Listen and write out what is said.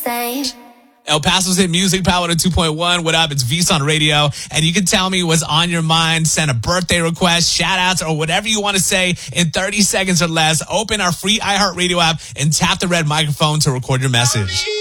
same. El Paso's Hit Music, Power to 2.1. What up? It's VSON Radio. And you can tell me what's on your mind. Send a birthday request, shout outs, or whatever you want to say in 30 seconds or less. Open our free iHeartRadio app and tap the red microphone to record your message.